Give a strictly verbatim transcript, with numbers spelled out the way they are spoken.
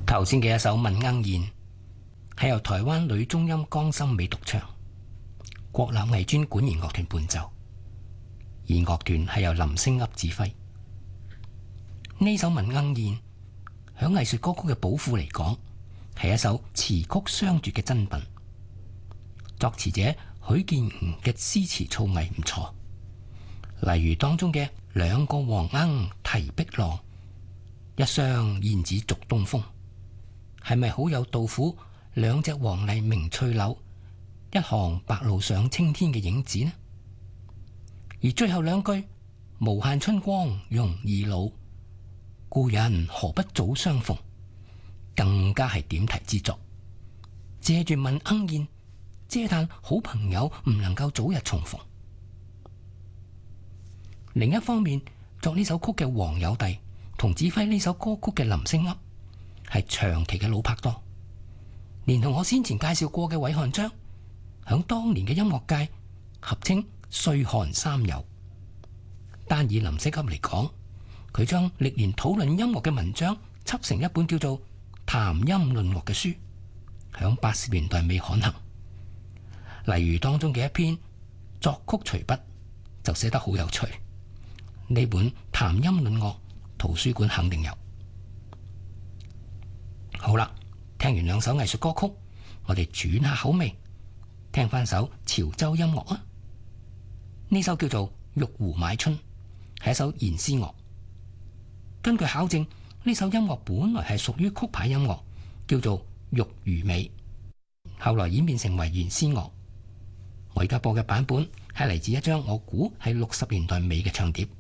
頭先嘅一首《問鶯燕》係由台灣女中音江心美獨唱，國立藝專管弦樂團伴奏，而樂團係由林升鶯指揮。呢首《問鶯燕》響藝術歌曲嘅寶庫嚟講，係一首詞曲雙絕嘅珍品。作詞者許建吾嘅詩詞造詣唔錯，例如當中嘅兩個黃鶯啼碧浪，一雙燕子逐東風，係咪好有杜甫兩隻黃鸝鳴翠柳，一行白鷺上青天嘅影子呢？而最後兩句無限春光容易老，故人何不早相逢，更加係點題之作，借住問鶯燕嗟嘆好朋友唔能夠早日重逢。另一方面，作呢首曲嘅黃友弟同指揮呢首歌曲嘅林升鶯係長期嘅老拍檔，連同我先前介紹過嘅韋漢章，響當年嘅音樂界合稱歲韓三友。單以林升鶯嚟講，佢將歷年討論音樂嘅文章輯成一本叫做《談音論樂》嘅書，響八十年代尾刊行。例如當中嘅一篇作曲隨筆就寫得好有趣，呢本《談音論樂》圖書館肯定有。好啦，聽完兩首藝術歌曲，我哋轉下口味，聽翻首潮州音樂啊！呢首叫做《玉壺買春》，係一首弦詩樂。根據考證，呢首音樂本來係屬於曲牌音樂，叫做玉魚尾，後來演變成為弦詩樂。我而家播嘅版本係嚟自一張我估係六十年代尾嘅唱碟。